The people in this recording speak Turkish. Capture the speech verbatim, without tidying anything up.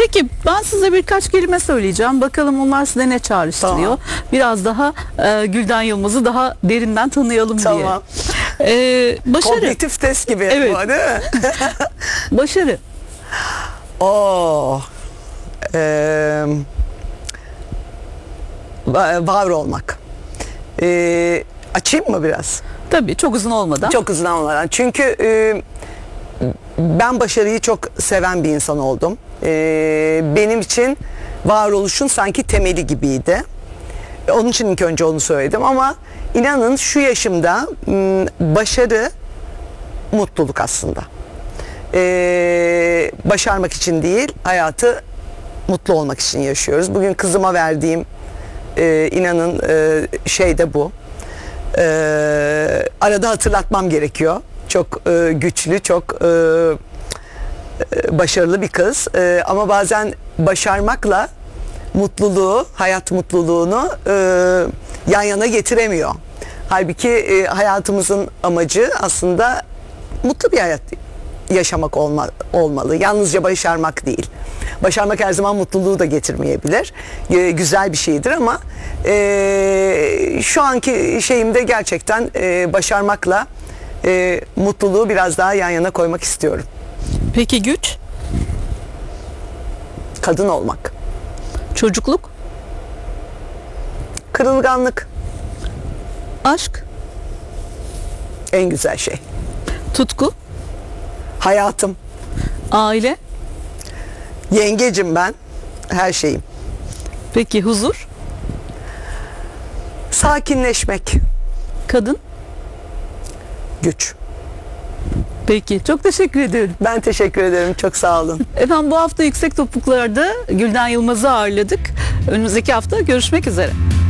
Peki ben size birkaç kelime söyleyeceğim. Bakalım onlar size ne çağrıştırıyor. Tamam. Biraz daha e, Gülden Yılmaz'ı daha derinden tanıyalım Tamam. diye. E, başarı. Kognitif test gibi Evet. bu, değil mi? Başarı. Oo. Ee, va- var olmak. Ee, açayım mı biraz? Tabii çok uzun olmadan. Çok uzun olmadan. Çünkü e, ben başarıyı çok seven bir insan oldum. E, benim için varoluşun sanki temeli gibiydi. Onun için ilk önce onu söyledim ama inanın şu yaşımda m, başarı mutluluk aslında. E, başarmak için değil, hayatı mutlu olmak için yaşıyoruz. Bugün kızıma verdiğim e, inanın e, şey de bu. Ee, arada hatırlatmam gerekiyor. Çok e, güçlü, çok e, e, başarılı bir kız. E, ama bazen başarmakla mutluluğu, hayat mutluluğunu e, yan yana getiremiyor. Halbuki e, hayatımızın amacı aslında mutlu bir hayat yaşamak olma, olmalı. Yalnızca başarmak değil. Başarmak her zaman mutluluğu da getirmeyebilir. E, güzel bir şeydir ama e, şu anki şeyimde gerçekten e, başarmakla e, mutluluğu biraz daha yan yana koymak istiyorum. Peki güç? Kadın olmak. Çocukluk? Kırılganlık Aşk? en güzel şey. Tutku? Hayatım. Aile? Yengecim ben. Her şeyim. Peki huzur? Sakinleşmek. Kadın? Güç. Peki çok teşekkür ederim. Ben teşekkür ederim. Çok sağ olun. Efendim bu hafta Yüksek Topuklar'da Gülden Yılmaz'ı ağırladık. Önümüzdeki hafta görüşmek üzere.